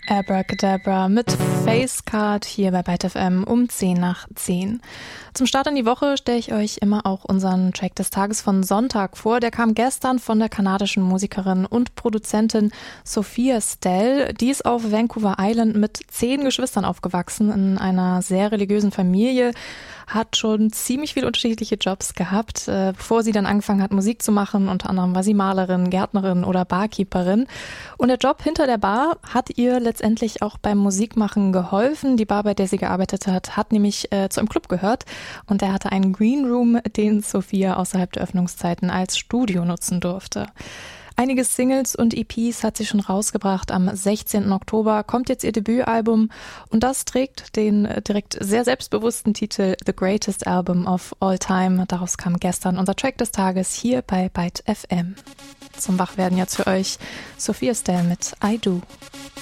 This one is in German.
Abracadabra mit Facecard hier bei Byte FM um 10 nach 10. Zum Start in die Woche stelle ich euch immer auch unseren Track des Tages von Sonntag vor. Der kam gestern von der kanadischen Musikerin und Produzentin Sophia Stell. Die ist auf Vancouver Island mit 10 Geschwistern aufgewachsen, in einer sehr religiösen Familie, hat schon ziemlich viele unterschiedliche Jobs gehabt, bevor sie dann angefangen hat, Musik zu machen. Unter anderem war sie Malerin, Gärtnerin oder Barkeeperin. Und der Job hinter der Bar hat ihr letztendlich auch beim Musikmachen geholfen. Die Bar, bei der sie gearbeitet hat, hat nämlich zu einem Club gehört und der hatte einen Green Room, den Sophia außerhalb der Öffnungszeiten als Studio nutzen durfte. Einige Singles und EPs hat sie schon rausgebracht. Am 16. Oktober kommt jetzt ihr Debütalbum und das trägt den direkt sehr selbstbewussten Titel The Greatest Album of All Time. Daraus kam gestern unser Track des Tages hier bei Byte FM. Zum Wachwerden jetzt für euch Sophia Stell mit I Do.